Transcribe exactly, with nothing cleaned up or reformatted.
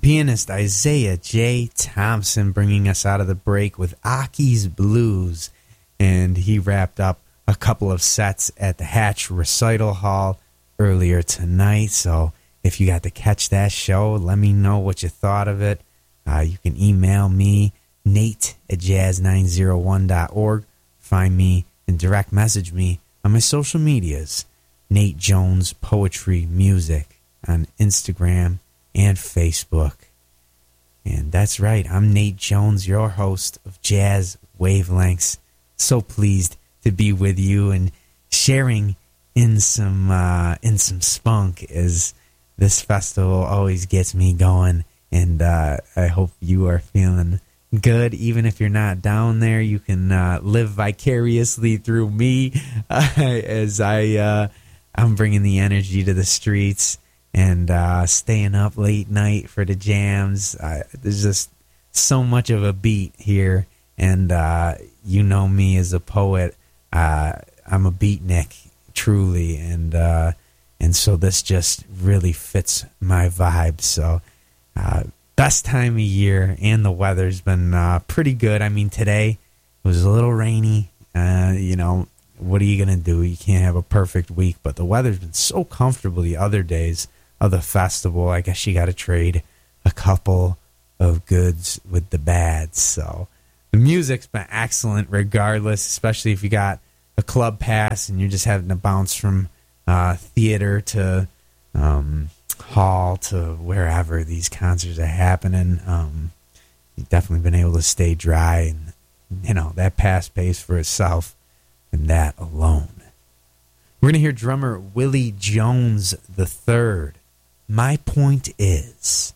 pianist Isaiah J. Thompson bringing us out of the break with Aki's Blues. And he wrapped up a couple of sets at the Hatch Recital Hall earlier tonight. So if you got to catch that show, let me know what you thought of it. Uh, you can email me, Nate at jazz nine oh one dot org. Find me and direct message me on my social medias. Nate Jones Poetry Music on Instagram and Facebook. And that's right, I'm Nate Jones, your host of Jazz Wavelengths. So pleased to be with you and sharing in some uh, in some spunk, as this festival always gets me going. And uh, I hope you are feeling good. Even if you're not down there, you can uh, live vicariously through me uh, as I uh, I'm bringing the energy to the streets and uh, staying up late night for the jams. Uh, there's just so much of a beat here, and uh, you know me as a poet. Uh, I'm a beatnik, truly, and uh, and so this just really fits my vibe. So. Uh, best time of year, and the weather's been uh, pretty good. I mean, today it was a little rainy. Uh, you know, what are you going to do? You can't have a perfect week, but the weather's been so comfortable the other days of the festival. I guess you got to trade a couple of goods with the bads. So the music's been excellent regardless, especially if you got a club pass and you're just having to bounce from uh, theater to... Um, hall to wherever these concerts are happening. Um, you've definitely been able to stay dry, and you know that pass pays for itself, and that alone. We're gonna hear drummer Willie Jones the third. My Point Is.